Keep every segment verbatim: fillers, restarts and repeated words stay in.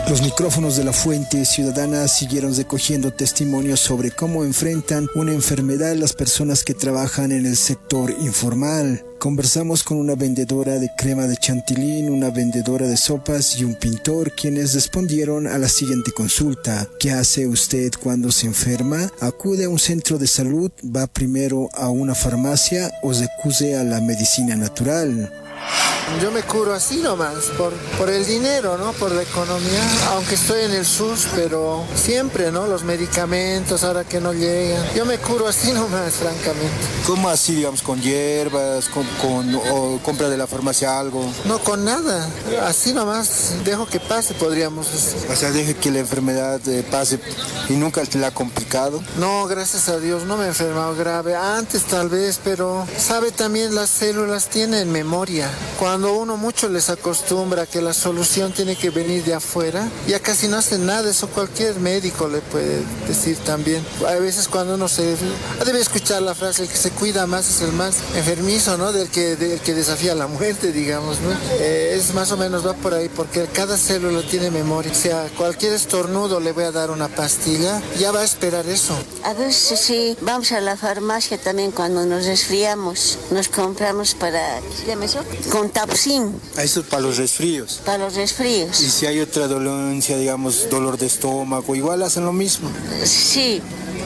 Los micrófonos de La Fuente Ciudadana siguieron recogiendo testimonios sobre cómo enfrentan una enfermedad las personas que trabajan en el sector informal. Conversamos con una vendedora de crema de chantilly, una vendedora de sopas y un pintor, quienes respondieron a la siguiente consulta. ¿Qué hace usted cuando se enferma? ¿Acude a un centro de salud? ¿Va primero a una farmacia o recurre a la medicina natural? Yo me curo así nomás, por, por el dinero, ¿no? Por la economía, aunque estoy en el S U S, pero siempre, ¿no? Los medicamentos ahora que no llegan. Yo me curo así nomás, francamente. ¿Cómo así, digamos, con hierbas, con, con o compra de la farmacia algo? No, con nada. Así nomás dejo que pase, podríamos decir. O sea, deje que la enfermedad eh, pase y nunca te la ha complicado. No, gracias a Dios, no me he enfermado grave. Antes tal vez, pero sabe también las células tienen memoria. Cuando uno mucho les acostumbra que la solución tiene que venir de afuera, ya casi no hacen nada, eso cualquier médico le puede decir también. A veces cuando uno se... Debe escuchar la frase, el que se cuida más es el más enfermizo, ¿no? Del que, del que desafía la muerte, digamos, ¿no? Eh, es más o menos va por ahí, porque cada célula tiene memoria. O sea, cualquier estornudo le voy a dar una pastilla, ya va a esperar eso. A veces sí, vamos a la farmacia también cuando nos resfriamos, nos compramos para... ¿qué se llama eso? Con Tapsin. Eso es para los resfríos. Para los resfríos. Y si hay otra dolencia, digamos, dolor de estómago, igual hacen lo mismo. Sí.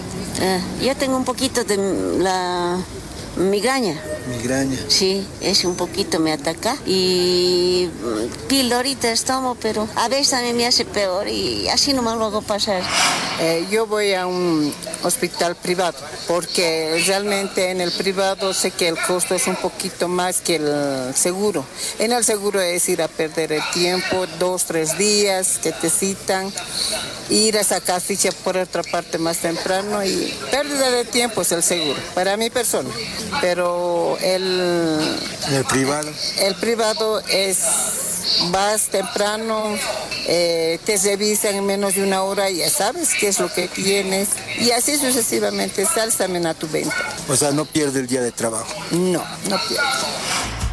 Uh, yo tengo un poquito de la migraña. Migraña. Sí, es un poquito me ataca. Y pildoritas tomo, pero a veces también me hace peor y así no me lo hago pasar. Eh, yo voy a un hospital privado porque realmente en el privado sé que el costo es un poquito más que el seguro. En el seguro es ir a perder el tiempo, dos, tres días que te citan, ir a sacar ficha por otra parte más temprano y pérdida de tiempo es el seguro, para mi persona. Pero el, ¿El privado? El privado es... Vas temprano, eh, te revisan en menos de una hora y ya sabes qué es lo que tienes. Y así sucesivamente, sales también a tu venta. O sea, no pierde el día de trabajo. No, no pierde.